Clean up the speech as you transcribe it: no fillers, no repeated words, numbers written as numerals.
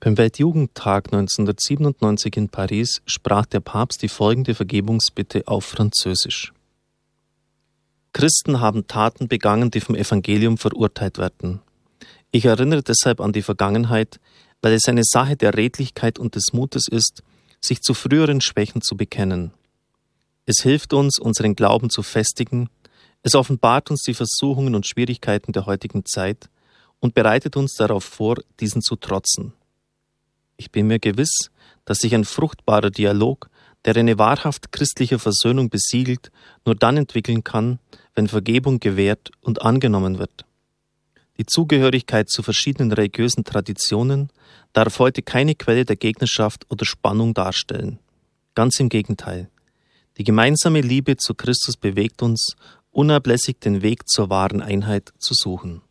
Beim Weltjugendtag 1997 in Paris sprach der Papst die folgende Vergebungsbitte auf Französisch. Christen haben Taten begangen, die vom Evangelium verurteilt werden. Ich erinnere deshalb an die Vergangenheit, weil es eine Sache der Redlichkeit und des Mutes ist, sich zu früheren Schwächen zu bekennen. Es hilft uns, unseren Glauben zu festigen, es offenbart uns die Versuchungen und Schwierigkeiten der heutigen Zeit und bereitet uns darauf vor, diesen zu trotzen. Ich bin mir gewiss, dass sich ein fruchtbarer Dialog, der eine wahrhaft christliche Versöhnung besiegelt, nur dann entwickeln kann, wenn Vergebung gewährt und angenommen wird. Die Zugehörigkeit zu verschiedenen religiösen Traditionen darf heute keine Quelle der Gegnerschaft oder Spannung darstellen. Ganz im Gegenteil. Die gemeinsame Liebe zu Christus bewegt uns, unablässig den Weg zur wahren Einheit zu suchen.